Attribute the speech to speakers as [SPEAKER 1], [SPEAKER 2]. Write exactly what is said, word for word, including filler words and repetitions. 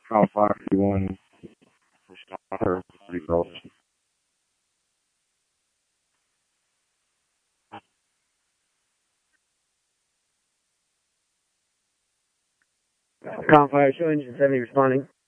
[SPEAKER 1] Cal five fifty-one. Pretty close. Com five, show engine seventy responding.